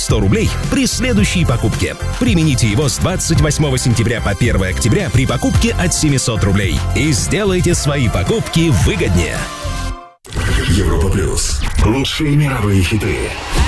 100 рублей при следующей покупке. Примените его с 28 сентября по 1 октября при покупке от 700 рублей. И сделайте свои покупки выгоднее. Европа плюс. Лучшие мировые хиты.